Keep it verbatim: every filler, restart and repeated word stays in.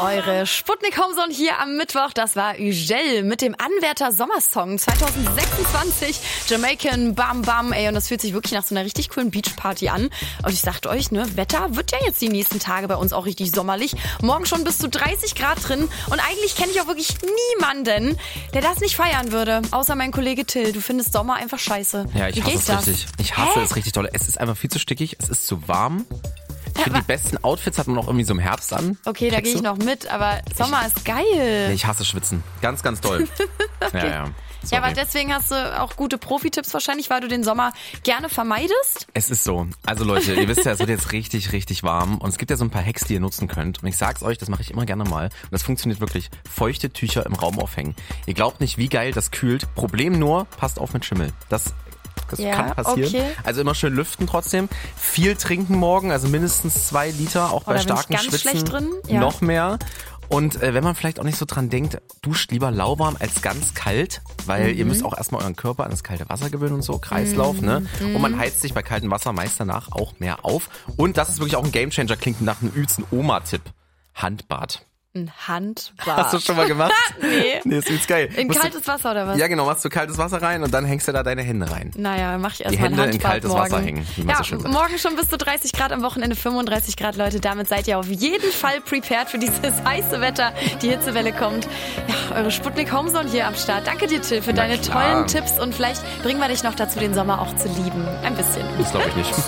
Eure Sputnik Homezone hier am Mittwoch. Das war Ugel mit dem Anwärter Sommersong zwanzig sechsundzwanzig. Jamaican Bam Bam, ey, und das fühlt sich wirklich nach so einer richtig coolen Beachparty an. Und ich sagte euch, ne, Wetter wird ja jetzt die nächsten Tage bei uns auch richtig sommerlich. Morgen schon bis zu dreißig Grad drin. Und eigentlich kenne ich auch wirklich niemanden, der das nicht feiern würde. Außer mein Kollege Till. Du findest Sommer einfach scheiße. Ja, ich Wie hasse geht es das? richtig. Ich hasse Hä? es richtig doll. Es ist einfach viel zu stickig, es ist zu warm. Ich finde, die besten Outfits hat man auch irgendwie so im Herbst an. Okay, da Checkst gehe ich du? noch mit, aber Sommer Ich- ist geil. Nee, ich hasse Schwitzen. Ganz, ganz doll. Okay. Ja, ja. Ja, Sorry. aber deswegen hast du auch gute Profi-Tipps wahrscheinlich, weil du den Sommer gerne vermeidest. Es ist so. Also Leute, ihr wisst ja, es wird jetzt richtig, richtig warm. Und es gibt ja so ein paar Hacks, die ihr nutzen könnt. Und ich sag's euch, das mache ich immer gerne mal. Und das funktioniert wirklich. Feuchte Tücher im Raum aufhängen. Ihr glaubt nicht, wie geil das kühlt. Problem nur, passt auf mit Schimmel. Das Das Ja, kann passieren. okay. Also immer schön lüften trotzdem. Viel trinken morgen, also mindestens zwei Liter, auch bei Oder bin ich starken ganz Schwitzen schlecht drin? Ja. noch mehr. Und äh, wenn man vielleicht auch nicht so dran denkt, duscht lieber lauwarm als ganz kalt, weil Mhm. ihr müsst auch erstmal euren Körper an das kalte Wasser gewöhnen und so, Kreislauf, Mhm. ne? Und man heizt sich bei kaltem Wasser meist danach auch mehr auf. Und das ist wirklich auch ein Gamechanger, klingt nach einem übelsten Oma-Tipp. Handbad. Ein Handbad. Hast du schon mal gemacht? Nee. Nee, ist übelst geil. In Musst du- kaltes Wasser oder was? Ja, genau, machst du kaltes Wasser rein und dann hängst du da deine Hände rein. Naja, mach ich Die erstmal ein Hände in Handbad kaltes morgen. Wasser hängen, wie man Ja, so schön sagt. morgen schon bis zu dreißig Grad, am Wochenende fünfunddreißig Grad, Leute. Damit seid ihr auf jeden Fall prepared für dieses heiße Wetter. Die Hitzewelle kommt. Ja, eure Sputnik Homezone hier am Start. Danke dir, Till, für Na deine klar. tollen Tipps und vielleicht bringen wir dich noch dazu, den Sommer auch zu lieben. Ein bisschen. Das glaube ich nicht.